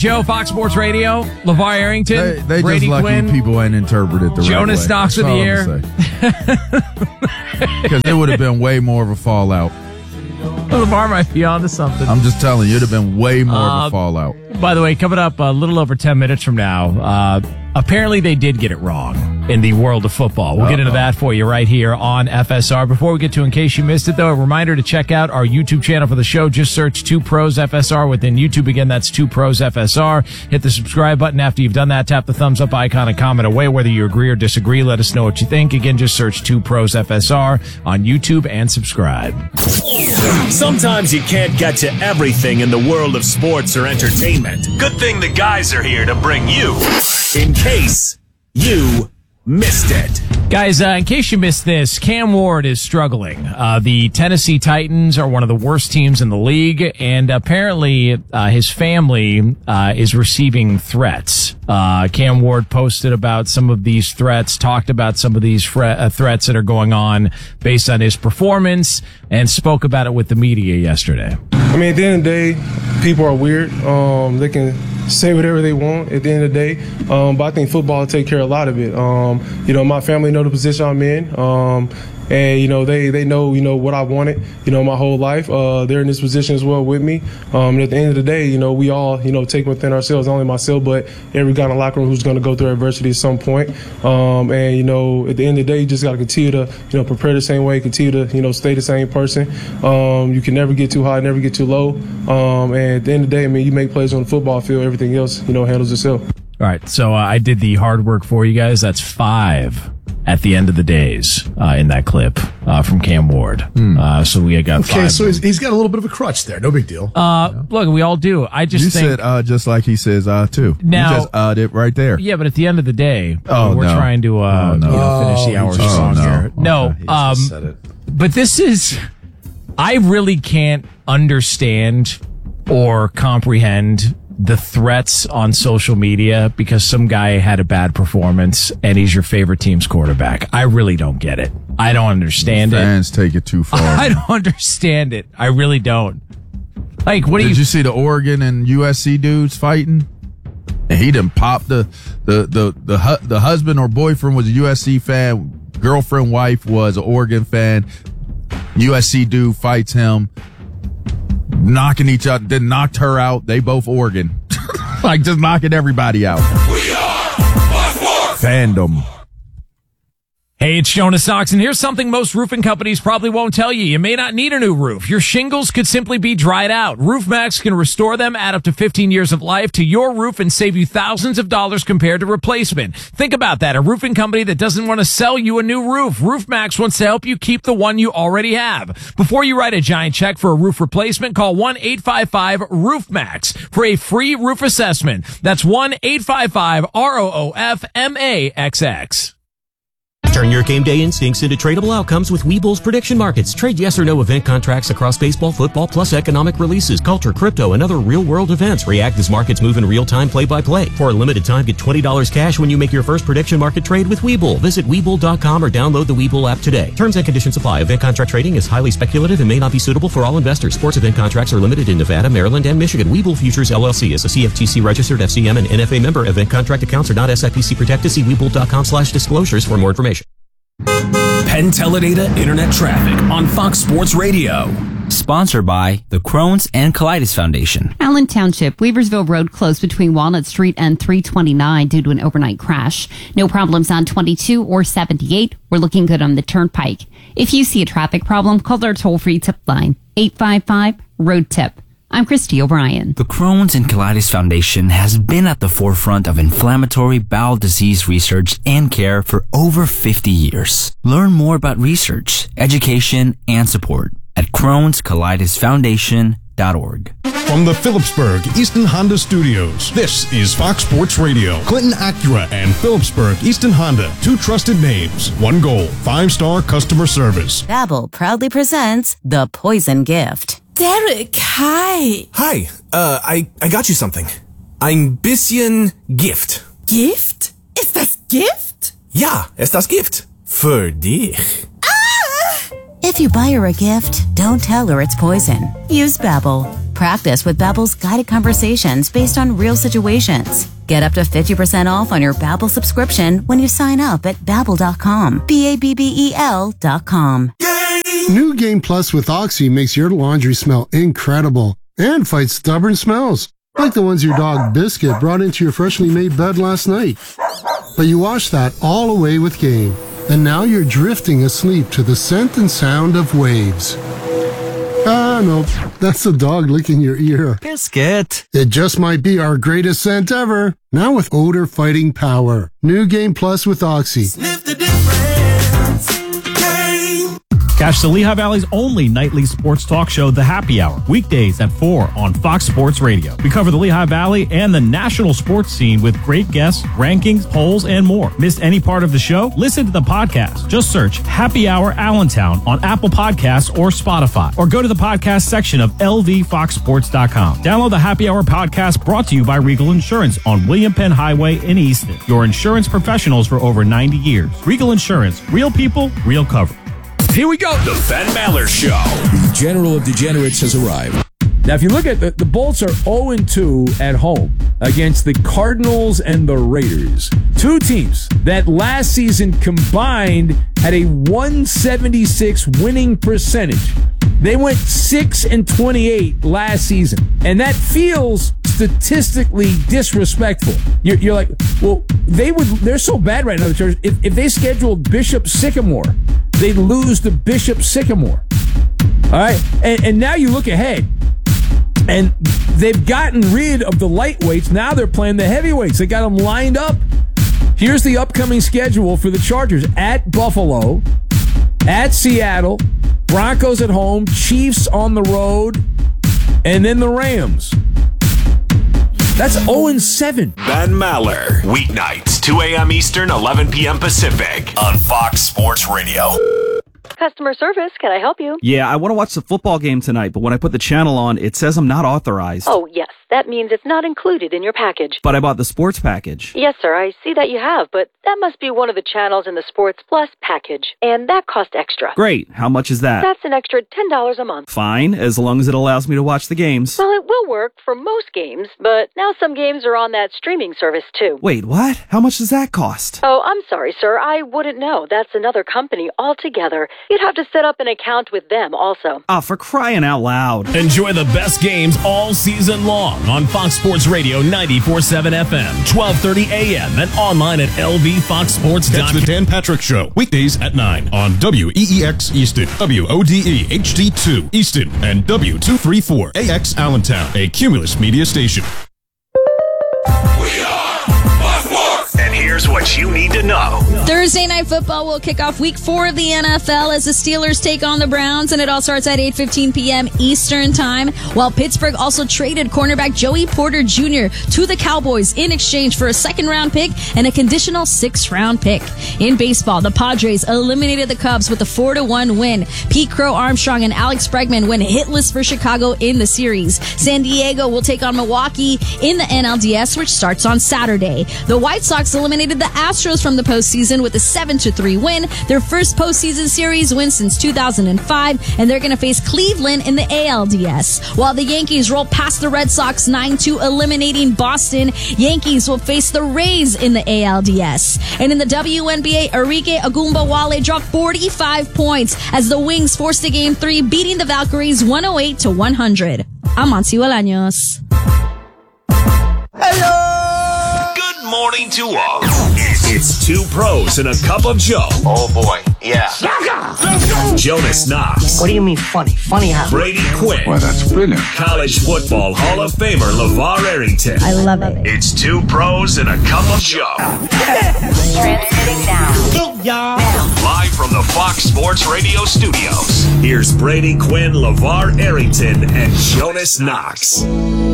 Joe, Fox Sports Radio, LeVar Arrington, they Brady just lucky Quinn, people ain't interpreted the Jonas right way. Knox with the air. Because it would have been way more of a fallout. LeVar might be on to something. I'm just telling you, it would have been way more of a fallout. By the way, coming up a little over 10 minutes from now, apparently they did get it wrong in the world of football. We'll get into that for you right here on FSR. Before we get to In Case You Missed It, though, a reminder to check out our YouTube channel for the show. Just search 2 Pros FSR within YouTube. Again, that's 2 Pros FSR. Hit the subscribe button. After you've done that, tap the thumbs up icon and comment away. Whether you agree or disagree, let us know what you think. Again, just search 2 Pros FSR on YouTube and subscribe. Sometimes you can't get to everything in the world of sports or entertainment. Good thing the guys are here to bring you In Case You Missed It. Guys, in case you missed this, Cam Ward is struggling. The Tennessee Titans are one of the worst teams in the league, and apparently his family is receiving threats. Cam Ward posted about some of these threats, talked about some of these threats that are going on based on his performance, and spoke about it with the media yesterday. I mean, at the end of the day, people are weird. They can say whatever they want at the end of the day, but I think football will take care of a lot of it. My family know the position I'm in, and they know what I wanted my whole life. They're in this position as well with me. At the end of the day, we all take within ourselves, not only myself but every guy in the locker room who's going to go through adversity at some point. At the end of the day, you just got to continue to prepare the same way, continue to stay the same person. You can never get too high, never get too low. And at the end of the day, I mean, you make plays on the football field, everything else handles itself. All right, so I did the hard work for you guys. That's 5 at the end of the days in that clip from Cam Ward. So we got 5. Okay, so he's got a little bit of a crutch there. No big deal. Look, we all do. I just You think... said just like he says too. Now, you just it right there. Yeah, but at the end of the day, we're no. trying to finish the hour strong here. No, Just said it. but this is... I really can't understand or comprehend the threats on social media because some guy had a bad performance and he's your favorite team's quarterback. I really don't get it. I don't understand Fans take it too far. I don't understand it. I really don't. Like, what Did you see the Oregon and USC dudes fighting? And he done popped the husband or boyfriend was a USC fan. Girlfriend, wife was an Oregon fan. USC dude fights him. Knocking each other, then knocked her out. They both Oregon. Like just knocking everybody out. We are Fox Sports. Fandom. Hey, it's Jonas Knox, and here's something most roofing companies probably won't tell you. You may not need a new roof. Your shingles could simply be dried out. RoofMax can restore them, add up to 15 years of life to your roof, and save you thousands of dollars compared to replacement. Think about that. A roofing company that doesn't want to sell you a new roof. RoofMax wants to help you keep the one you already have. Before you write a giant check for a roof replacement, call 1-855-ROOFMAX for a free roof assessment. That's 1-855-ROOFMAXX. Turn your game day instincts into tradable outcomes with Webull's prediction markets. Trade yes or no event contracts across baseball, football, plus economic releases, culture, crypto, and other real-world events. React as markets move in real-time, play-by-play. For a limited time, get $20 cash when you make your first prediction market trade with Webull. Visit Webull.com or download the Webull app today. Terms and conditions apply. Event contract trading is highly speculative and may not be suitable for all investors. Sports event contracts are limited in Nevada, Maryland, and Michigan. Webull Futures, LLC is a CFTC-registered FCM and NFA member. Event contract accounts are not SIPC protected. See Webull.com/disclosures for more information. Penn Teledata Internet Traffic on Fox Sports Radio. Sponsored by the Crohn's and Colitis Foundation. Allen Township, Weaversville Road closed between Walnut Street and 329 due to an overnight crash. No problems on 22 or 78. We're looking good on the Turnpike. If you see a traffic problem, call our toll-free tip line, 855-ROAD-TIP. I'm Christy O'Brien. The Crohn's and Colitis Foundation has been at the forefront of inflammatory bowel disease research and care for over 50 years. Learn more about research, education, and support at Crohn'sColitisFoundation.org. From the Phillipsburg Easton Honda Studios, this is Fox Sports Radio. Clinton Acura and Phillipsburg Easton Honda, 2 trusted names, 1 goal, 5-star customer service. Babbel proudly presents The Poison Gift. Derek, hi. Hi, I got you something. Ein bisschen Gift. Gift? Ist das Gift? Ja, ist das Gift. Für dich. Ah! If you buy her a gift, don't tell her it's poison. Use Babbel. Practice with Babbel's guided conversations based on real situations. Get up to 50% off on your Babbel subscription when you sign up at Babbel.com. Babbel.com. New Game Plus with Oxy makes your laundry smell incredible and fights stubborn smells, like the ones your dog Biscuit brought into your freshly made bed last night. But you washed that all away with Game, and now you're drifting asleep to the scent and sound of waves. Ah, no, that's the dog licking your ear. Biscuit. It just might be our greatest scent ever. Now with odor fighting power. New Game Plus with Oxy. Sniff the difference. Game. Catch the Lehigh Valley's only nightly sports talk show, The Happy Hour, weekdays at 4 on Fox Sports Radio. We cover the Lehigh Valley and the national sports scene with great guests, rankings, polls, and more. Missed any part of the show? Listen to the podcast. Just search Happy Hour Allentown on Apple Podcasts or Spotify, or go to the podcast section of lvfoxsports.com. Download the Happy Hour podcast, brought to you by Regal Insurance on William Penn Highway in Easton. Your insurance professionals for over 90 years. Regal Insurance. Real people, real cover. Here we go. The Ben Maller Show. The General of Degenerates has arrived. Now, if you look at the Bolts are 0-2 at home against the Cardinals and the Raiders. Two teams that last season combined had a 176 winning percentage. They went 6-28 last season. And that feels statistically disrespectful. You're like, well, they're so bad right now, the Chargers. If they scheduled Bishop Sycamore, they'd lose to Bishop Sycamore. All right? And now you look ahead, and they've gotten rid of the lightweights. Now they're playing the heavyweights. They got them lined up. Here's the upcoming schedule for the Chargers. At Buffalo, at Seattle, Broncos at home, Chiefs on the road, and then the Rams. That's 0-7. Ben Maller. Weeknights, 2 a.m. Eastern, 11 p.m. Pacific on Fox Sports Radio. Customer service, can I help you? Yeah, I want to watch the football game tonight, but when I put the channel on, it says I'm not authorized. Oh, yes. That means it's not included in your package. But I bought the sports package. Yes, sir. I see that you have, but that must be one of the channels in the Sports Plus package, and that costs extra. Great. How much is that? That's an extra $10 a month. Fine, as long as it allows me to watch the games. Well, it will work for most games, but now some games are on that streaming service, too. Wait, what? How much does that cost? Oh, I'm sorry, sir. I wouldn't know. That's another company altogether. You'd have to set up an account with them also. Oh, for crying out loud. Enjoy the best games all season long on Fox Sports Radio 94.7 FM, 12:30 a.m. and online at lvfoxsports.com. Catch the Dan Patrick Show weekdays at 9 on WEEX Easton, WODE HD2 Easton, and W234AX Allentown, a Cumulus media station. And here's what you need to know. Thursday Night Football will kick off Week 4 of the NFL as the Steelers take on the Browns, and it all starts at 8:15 p.m. Eastern Time, while Pittsburgh also traded cornerback Joey Porter Jr. to the Cowboys in exchange for a second-round pick and a conditional 6th-round pick. In baseball, the Padres eliminated the Cubs with a 4-1 win. Pete Crow Armstrong and Alex Bregman went hitless for Chicago in the series. San Diego will take on Milwaukee in the NLDS, which starts on Saturday. The White Sox eliminated the Astros from the postseason with a 7-3 win, their first postseason series win since 2005, and they're going to face Cleveland in the ALDS. While the Yankees roll past the Red Sox 9-2, eliminating Boston, Yankees will face the Rays in the ALDS. And in the WNBA, Arike Ogunbowale dropped 45 points as the Wings forced a Game 3, beating the Valkyries 108-100. I'm Monty Bolaños. Morning to all. It's two pros and a cup of Joe. Oh boy, yeah. Jonas Knox. What do you mean funny? Funny how? Brady Quinn. Well, that's brilliant. College football Hall of Famer LeVar Arrington. I love it. It's two pros and a cup of Joe. Transmitting now. Live from the Fox Sports Radio studios. Here's Brady Quinn, LeVar Arrington, and Jonas Knox.